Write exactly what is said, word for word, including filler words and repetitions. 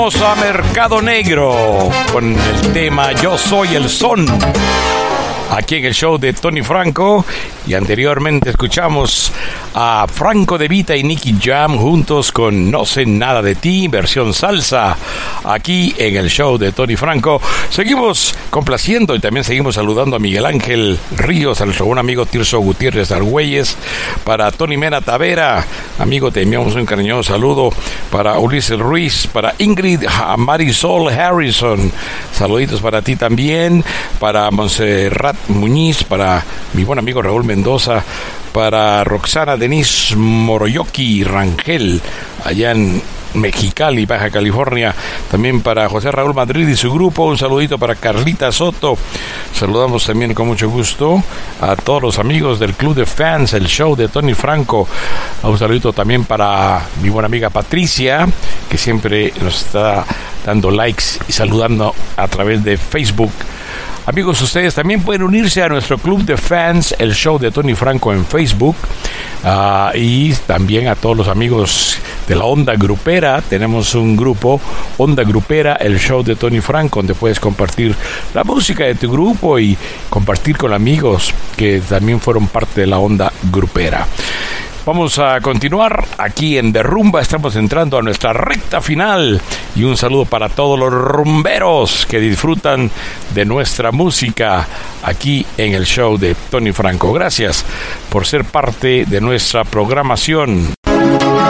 Vamos a Mercado Negro con el tema Yo Soy el Son, aquí en el show de Tony Franco. Y anteriormente escuchamos a Franco De Vita y Nicky Jam juntos con No Sé Nada de Ti, versión salsa, aquí en el show de Tony Franco. Seguimos complaciendo y también seguimos saludando a Miguel Ángel Ríos, a nuestro buen amigo Tirso Gutiérrez Argüelles, para Tony Mena Tavera, amigo, te enviamos un cariñoso saludo, para Ulises Ruiz, para Ingrid Marisol Harrison, saluditos para ti también, para Montserrat Muñiz, para mi buen amigo Raúl Mendoza, para Roxana Denise Moroyoki Rangel, allá en Mexicali, Baja California, también para José Raúl Madrid y su grupo, un saludito para Carlita Soto. Saludamos también con mucho gusto a todos los amigos del Club de Fans, el show de Tony Franco. Un saludito también para mi buena amiga Patricia, que siempre nos está dando likes y saludando a través de Facebook. Amigos, ustedes también pueden unirse a nuestro Club de Fans, el show de Tony Franco en Facebook, uh, y también a todos los amigos de la Onda Grupera. Tenemos un grupo, Onda Grupera, el show de Tony Franco, donde puedes compartir la música de tu grupo y compartir con amigos que también fueron parte de la Onda Grupera. Vamos a continuar aquí en Derrumba. Estamos entrando a nuestra recta final. Y un saludo para todos los rumberos que disfrutan de nuestra música aquí en el show de Tony Franco. Gracias por ser parte de nuestra programación.